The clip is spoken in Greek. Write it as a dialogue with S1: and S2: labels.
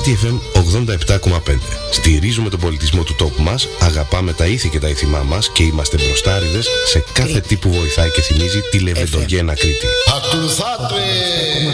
S1: Crete FM 87,5. Στηρίζουμε τον πολιτισμό του τόπου μας, αγαπάμε τα ήθη και τα ήθιμά μας και είμαστε μπροστάριδες σε κάθε τι που βοηθάει και θυμίζει τη Λεβεντογένα Κρήτη.
S2: Ακολουθάτε!